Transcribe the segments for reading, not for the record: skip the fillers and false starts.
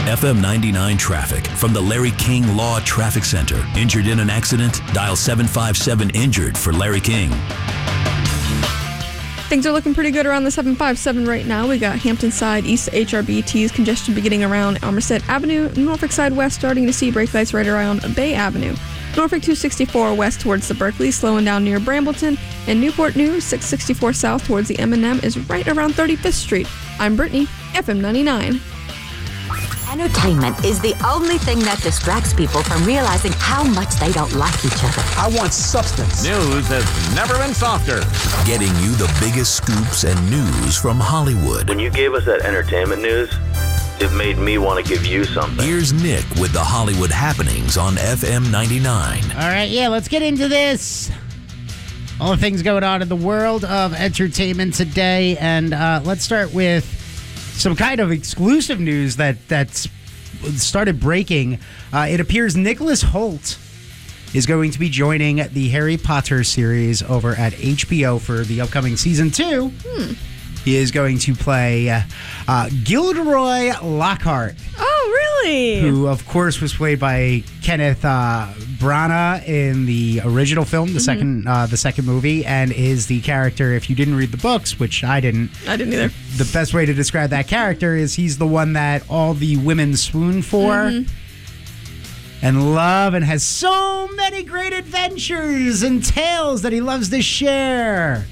FM 99 traffic from the Larry King Law Traffic Center. Injured in an accident? Dial 757-INJURED for Larry King. Things are looking pretty good around the 757 right now. We got Hampton side east of HRBT's congestion beginning around Almerset Avenue. Norfolk side west starting to see brake lights right around Bay Avenue. Norfolk 264 west towards the Berkeley, slowing down near Brambleton. And Newport News 664 south towards the M&M is right around 35th Street. I'm Brittany, FM 99. Entertainment is the only thing that distracts people from realizing how much they don't like each other. I want substance. News has never been softer. Getting you the biggest scoops and news from Hollywood. When you gave us that entertainment news, it made me want to give you something. Here's Nick with the Hollywood happenings on FM 99. All right, let's get into this. All the things going on in the world of entertainment today. And let's start with some kind of exclusive news that's started breaking. It appears Nicholas Hoult is going to be joining the Harry Potter series over at HBO for the upcoming season 2. He is going to play Gilderoy Lockhart. Oh, really? Who, of course, was played by Kenneth Branagh in the original film, the second movie, and is the character, if you didn't read the books, which I didn't. I didn't either. The best way to describe that character is he's the one that all the women swoon for and love, and has so many great adventures and tales that he loves to share.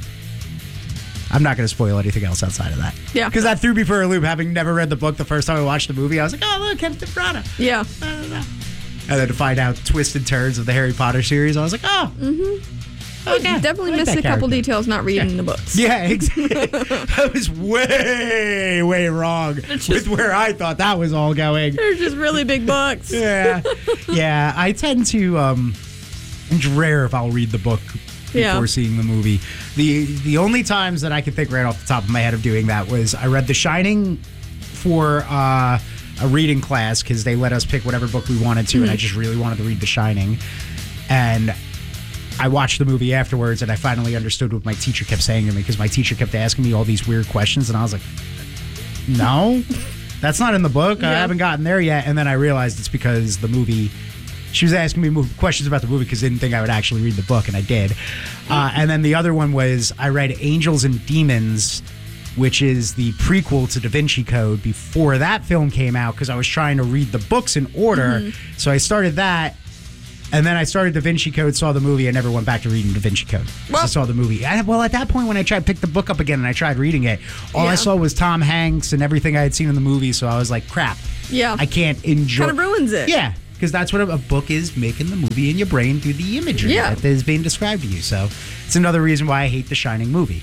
I'm not going to spoil anything else outside of that. Yeah. Because that threw me for a loop, having never read the book the first time I watched the movie. I was like, oh, look, Kenneth Branagh. Yeah. And then to find out twists and turns of the Harry Potter series, I was like, oh. Okay. Definitely missed a couple details not reading the books. Yeah, exactly. I was way, way wrong with where I thought that was all going. They're just really big books. Yeah. I tend to, it's rare if I'll read the book before seeing the movie. The only times that I can think right off the top of my head of doing that was I read The Shining for a reading class because they let us pick whatever book we wanted to, and I just really wanted to read The Shining. And I watched the movie afterwards, and I finally understood what my teacher kept saying to me, because my teacher kept asking me all these weird questions, and I was like, no, that's not in the book. I haven't gotten there yet. And then I realized it's because the movie... She was asking me questions about the movie because I didn't think I would actually read the book, and I did. And then the other one was I read Angels and Demons, which is the prequel to Da Vinci Code, before that film came out, because I was trying to read the books in order. So I started that, and then I started Da Vinci Code, saw the movie, and never went back to reading Da Vinci Code. I saw the movie. At that point, when I tried to pick the book up again and I tried reading it, all I saw was Tom Hanks and everything I had seen in the movie, so I was like, crap. Yeah. I can't enjoy... Kind of ruins it. Yeah. Because that's what a book is, making the movie in your brain through the imagery that is being described to you. So it's another reason why I hate The Shining movie.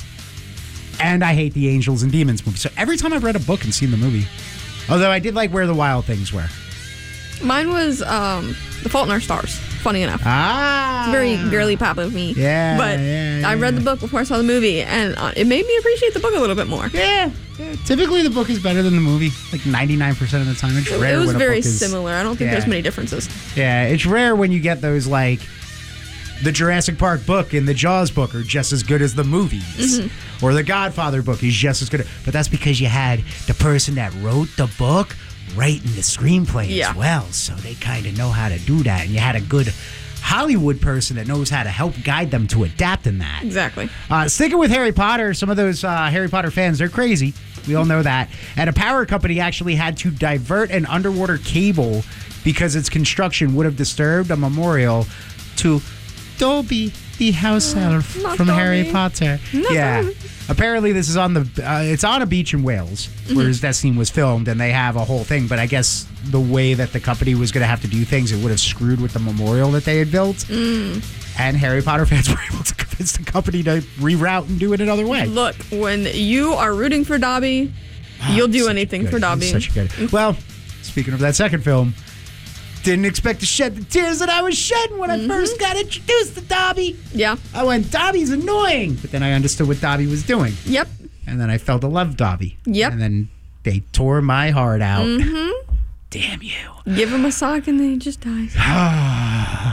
And I hate the Angels and Demons movie. So every time I've read a book and seen the movie, although I did like Where the Wild Things Were. Mine was The Fault in Our Stars, funny enough. Ah. It's very girly pop of me. Yeah. But I read the book before I saw the movie, and it made me appreciate the book a little bit more. Yeah. Typically, the book is better than the movie, like 99% of the time. It's rare. It was when a very book is, similar. I don't think there's many differences. Yeah, it's rare when you get those, like, the Jurassic Park book and the Jaws book are just as good as the movies. Or the Godfather book is just as good. But that's because you had the person that wrote the book writing the screenplay as well. So they kind of know how to do that. And you had a good Hollywood person that knows how to help guide them to adapt in that. Exactly. Sticking with Harry Potter, some of those Harry Potter fans, they're crazy. We all know that. And a power company actually had to divert an underwater cable because its construction would have disturbed a memorial to Dobby, the house elf from Harry Potter. Yeah. Apparently, this is on it's on a beach in Wales where that scene was filmed, and they have a whole thing. But I guess the way that the company was going to have to do things, it would have screwed with the memorial that they had built. And Harry Potter fans were able to convince the company to reroute and do it another way. Look, when you are rooting for Dobby, you'll do anything for Dobby. Such good. Well, speaking of that second film, didn't expect to shed the tears that I was shedding when I first got introduced to Dobby. Yeah. I went, Dobby's annoying. But then I understood what Dobby was doing. Yep. And then I fell to love Dobby. Yep. And then they tore my heart out. Damn you. Give him a sock and then he just dies.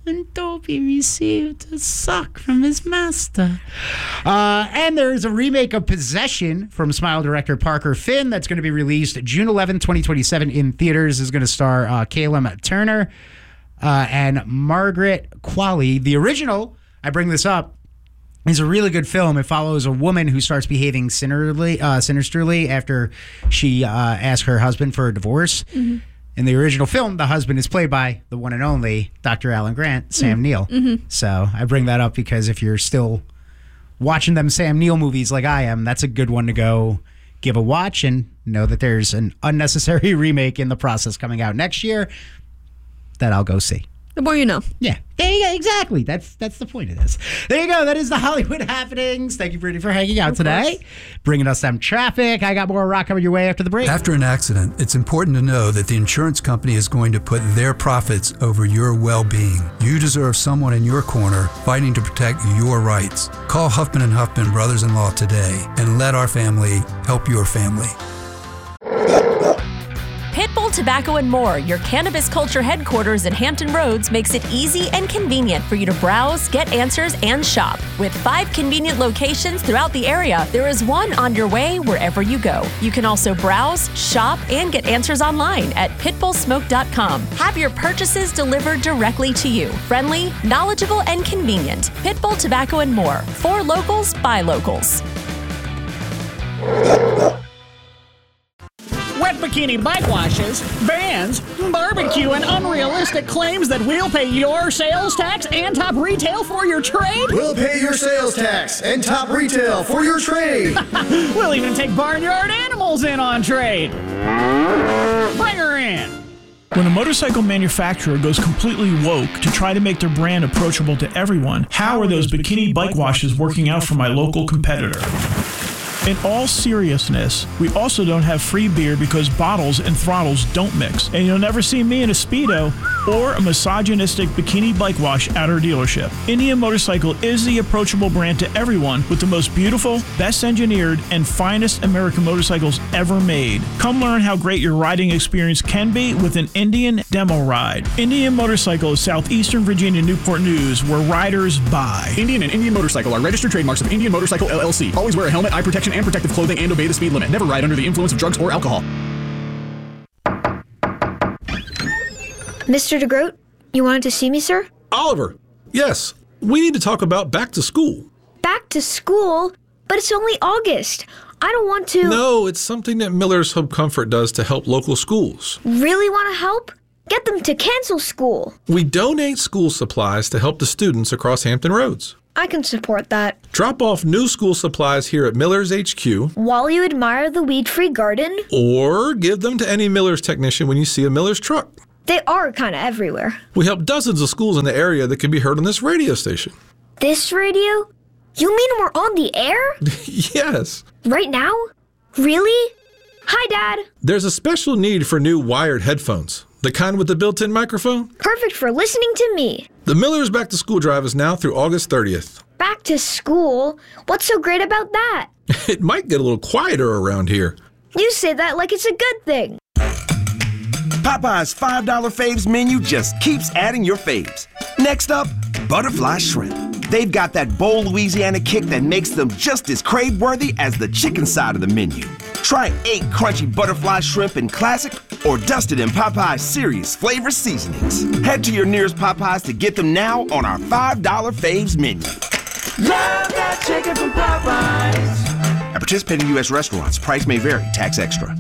and Dobie received a sock from his master. And there's a remake of Possession from Smile director Parker Finn that's going to be released June 11, 2027 in theaters. Is going to star Callum Turner and Margaret Qualley. The original, I bring this up, is a really good film. It follows a woman who starts behaving sinisterly after she asks her husband for a divorce. Mm-hmm. In the original film, the husband is played by the one and only Dr. Alan Grant, Sam Neill. Mm-hmm. So I bring that up because if you're still watching them Sam Neill movies like I am, that's a good one to go give a watch and know that there's an unnecessary remake in the process coming out next year that I'll go see. The more you know. Yeah. There you go. Exactly. That's the point of this. There you go. That is the Hollywood happenings. Thank you, Brittany, for hanging out today. Bringing us some traffic. I got more rock coming your way after the break. After an accident, it's important to know that the insurance company is going to put their profits over your well-being. You deserve someone in your corner fighting to protect your rights. Call Huffman & Huffman Brothers-in-Law today and let our family help your family. Pitbull Tobacco and More, your cannabis culture headquarters in Hampton Roads, makes it easy and convenient for you to browse, get answers, and shop. With 5 convenient locations throughout the area, there is one on your way wherever you go. You can also browse, shop, and get answers online at pitbullsmoke.com. Have your purchases delivered directly to you. Friendly, knowledgeable, and convenient. Pitbull Tobacco and More. For locals, by locals. Wet bikini bike washes, bans, barbecue, and unrealistic claims that we'll pay your sales tax and top retail for your trade? We'll pay your sales tax and top retail for your trade. We'll even take barnyard animals in on trade. Bring her in. When a motorcycle manufacturer goes completely woke to try to make their brand approachable to everyone, how are those bikini bike washes working out for my local competitor? In all seriousness, we also don't have free beer because bottles and throttles don't mix. And you'll never see me in a Speedo or a misogynistic bikini bike wash at our dealership. Indian Motorcycle is the approachable brand to everyone with the most beautiful, best engineered, and finest American motorcycles ever made. Come learn how great your riding experience can be with an Indian demo ride. Indian Motorcycle is Southeastern Virginia Newport News, where riders buy. Indian and Indian Motorcycle are registered trademarks of Indian Motorcycle LLC. Always wear a helmet, eye protection, and protective clothing, and obey the speed limit. Never ride under the influence of drugs or alcohol. Mr. DeGroat, you wanted to see me, sir? Oliver, yes. We need to talk about back to school. Back to school? But it's only August. I don't want to... No, it's something that Miller's Hub Comfort does to help local schools. Really want to help? Get them to cancel school. We donate school supplies to help the students across Hampton Roads. I can support that. Drop off new school supplies here at Miller's HQ. While you admire the weed-free garden. Or give them to any Miller's technician when you see a Miller's truck. They are kind of everywhere. We help dozens of schools in the area that can be heard on this radio station. This radio? You mean we're on the air? Yes. Right now? Really? Hi, Dad. There's a special need for new wired headphones. The kind with the built-in microphone? Perfect for listening to me. The Miller's Back to School drive is now through August 30th. Back to school? What's so great about that? It might get a little quieter around here. You say that like it's a good thing. Popeye's $5 faves menu just keeps adding your faves. Next up, butterfly shrimp. They've got that bold Louisiana kick that makes them just as crave-worthy as the chicken side of the menu. Try 8 crunchy butterfly shrimp in classic or dusted in Popeye's serious flavor seasonings. Head to your nearest Popeye's to get them now on our $5 faves menu. Love that chicken from Popeye's. At participating U.S. restaurants, price may vary, tax extra.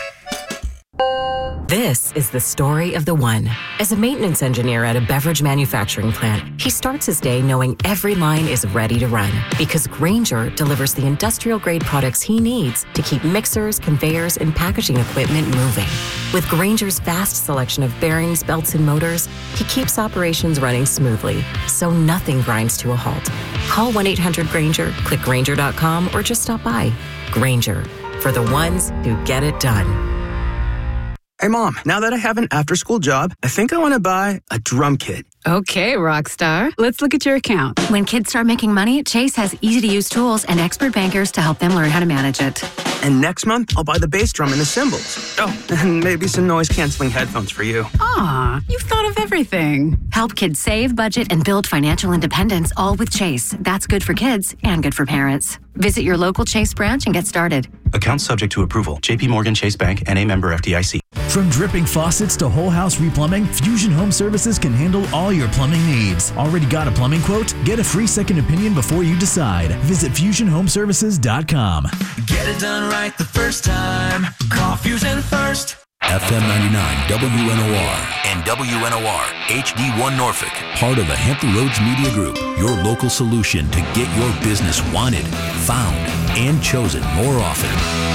This is the story of the one. As a maintenance engineer at a beverage manufacturing plant, he starts his day knowing every line is ready to run because Grainger delivers the industrial-grade products he needs to keep mixers, conveyors, and packaging equipment moving. With Grainger's vast selection of bearings, belts, and motors, he keeps operations running smoothly, so nothing grinds to a halt. Call 1-800-GRAINGER, click Grainger.com, or just stop by. Grainger, for the ones who get it done. Hey, Mom, now that I have an after-school job, I think I want to buy a drum kit. Okay, Rockstar. Let's look at your account. When kids start making money, Chase has easy-to-use tools and expert bankers to help them learn how to manage it. And next month, I'll buy the bass drum and the cymbals. Oh, and maybe some noise-canceling headphones for you. Aw, you've thought of everything. Help kids save, budget, and build financial independence, all with Chase. That's good for kids and good for parents. Visit your local Chase branch and get started. Account subject to approval. J.P. Morgan Chase Bank, N.A. member FDIC. From dripping faucets to whole house replumbing, Fusion Home Services can handle all your plumbing needs. Already got a plumbing quote? Get a free second opinion before you decide. Visit FusionHomeservices.com. Get it done right the first time. Call Fusion first. FM 99 WNOR and WNOR HD1 Norfolk, part of the Hampton Roads Media Group, your local solution to get your business wanted, found, and chosen more often.